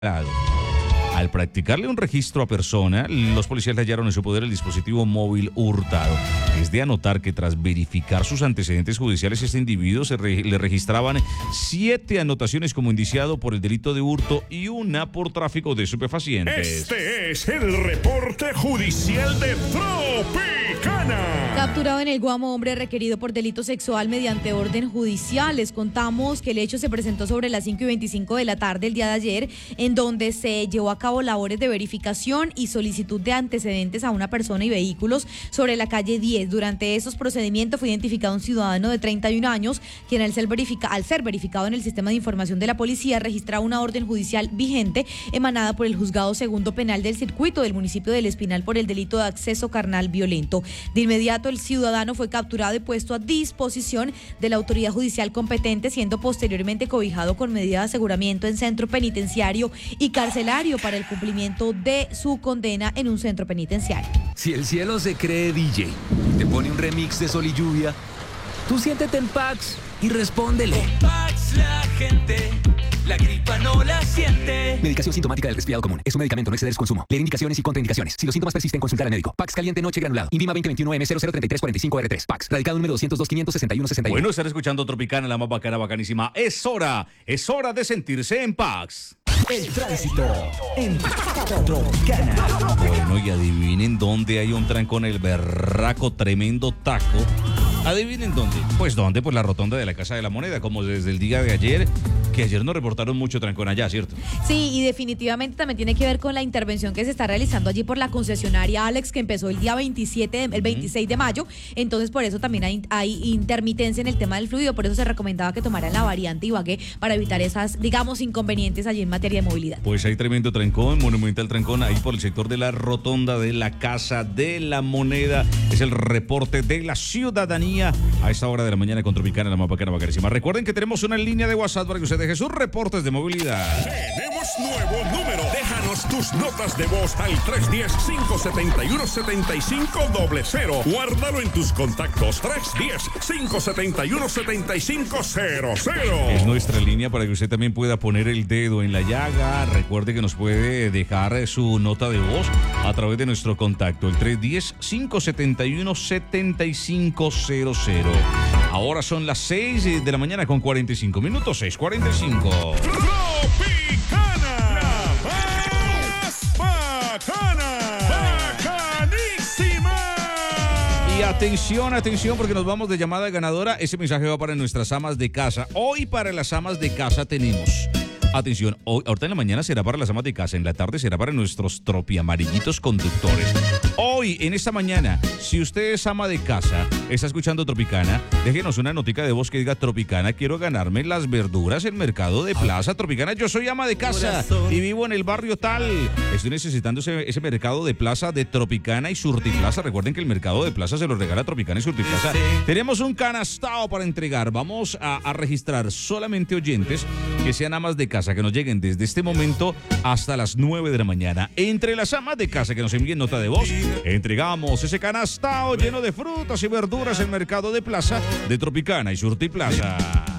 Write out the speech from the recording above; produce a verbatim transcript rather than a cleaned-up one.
Al practicarle un registro a persona, los policías le hallaron en su poder el dispositivo móvil hurtado. Es de anotar que tras verificar sus antecedentes judiciales, este individuo se re- le registraban siete anotaciones como indiciado por el delito de hurto y una por tráfico de estupefacientes. Este es el reporte judicial de Tropicana. Capturado en el Guamo, hombre requerido por delito sexual mediante orden judicial. Les contamos que el hecho se presentó sobre las cinco y veinticinco de la tarde el día de ayer, en donde se llevó a cabo labores de verificación y solicitud de antecedentes a una persona y vehículos sobre la calle diez. Durante esos procedimientos fue identificado un ciudadano de treinta y un años, quien al ser, verifica, al ser verificado en el sistema de información de la policía registraba una orden judicial vigente emanada por el Juzgado Segundo Penal del Circuito del municipio del Espinal por el delito de acceso carnal violento. De inmediato el ciudadano fue capturado y puesto a disposición de la autoridad judicial competente, siendo posteriormente cobijado con medida de aseguramiento en centro penitenciario y carcelario para el cumplimiento de su condena en un centro penitenciario. Si el cielo se cree D J, te pone un remix de Sol y Lluvia, tú siéntete en Pax y respóndele. Con Pax la gente, la gripa no la siente. Medicación sintomática del resfriado común. Es un medicamento, no exceder su consumo. Leer indicaciones y contraindicaciones. Si los síntomas persisten, consultar al médico. Pax caliente noche granulado. Invima veinte veintiuno M cero cero treinta y tres cuarenta y cinco R tres. Pax. Radicado número doscientos dos quinientos sesenta y uno sesenta y uno. Bueno, estar escuchando Tropicana, la más bacana, bacanísima. Es hora, es hora de sentirse en Pax. El tránsito en Tropicana. Bueno, y adivinen dónde hay un trancón, el berraco tremendo taco. ¿Adivinen dónde? Pues dónde, pues la rotonda de la Casa de la Moneda, como desde el día de ayer, que ayer nos reportaron mucho trancón allá, ¿cierto? Sí, y definitivamente también tiene que ver con la intervención que se está realizando allí por la concesionaria Alex, que empezó el día veintisiete, el veintiséis de mayo, entonces por eso también hay, hay intermitencia en el tema del fluido, por eso se recomendaba que tomaran la variante Ibagué para evitar esas, digamos, inconvenientes allí en materia de movilidad. Pues hay tremendo trancón, monumental trancón, ahí por el sector de la rotonda de la Casa de la Moneda. Es el reporte de la ciudadanía a esta hora de la mañana con Tropicana, la más bacana, bacanísima. Recuerden que tenemos una línea de WhatsApp para que usted deje sus reportes de movilidad. Tenemos nuevo número. Déjanos tus notas de voz al tres uno cero, cinco siete uno, siete cinco cero cero. Guárdalo en tus contactos. tres uno cero, cinco siete uno, siete cinco cero cero. Es nuestra línea para que usted también pueda poner el dedo en la llaga. Recuerde que nos puede dejar su nota de voz a través de nuestro contacto, el tres uno cero, cinco siete uno, siete cinco cero cero. Ahora son las seis de la mañana con cuarenta y cinco minutos, seis cuarenta y cinco. Tropicana, la más bacana, bacanísima. Y atención, atención, porque nos vamos de llamada ganadora. Ese mensaje va para nuestras amas de casa. Hoy para las amas de casa tenemos... Atención, hoy, ahorita en la mañana será para las amas de casa, en la tarde será para nuestros tropiamarillitos conductores. Hoy, en esta mañana, si usted es ama de casa, está escuchando Tropicana, déjenos una notica de voz que diga: Tropicana, quiero ganarme las verduras en Mercado de Plaza. Tropicana, yo soy ama de casa y vivo en el barrio tal. Estoy necesitando ese, ese Mercado de Plaza de Tropicana y Surtiplaza. Recuerden que el Mercado de Plaza se lo regala Tropicana y Surtiplaza. Tenemos un canastado para entregar. Vamos a, a registrar solamente oyentes que sean amas de casa, que nos lleguen desde este momento hasta las nueve de la mañana. Entre las amas de casa que nos envíen nota de voz, entregamos ese canastao lleno de frutas y verduras en Mercado de Plaza de Tropicana y Surtiplaza.